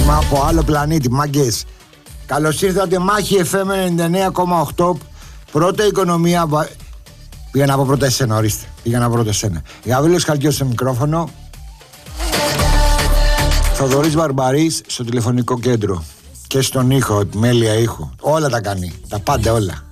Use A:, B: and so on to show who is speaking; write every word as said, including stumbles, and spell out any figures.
A: τηλεφώνημα από άλλο πλανήτη, μάγκες. Καλώς ήρθατε, Μάχη εφ εμ ενενήντα εννέα κόμμα οκτώ. Πρώτα οικονομία. Πήγα να πω πρώτα εσένα, ορίστε. Πήγα να πω πρώτα εσένα. Γαβρίλος Χαλκιός στο μικρόφωνο. Θοδωρής Βαρμπαρής στο τηλεφωνικό κέντρο. Και στον ήχο, μέλεια ήχο. Όλα τα κάνει. Τα πάντα όλα.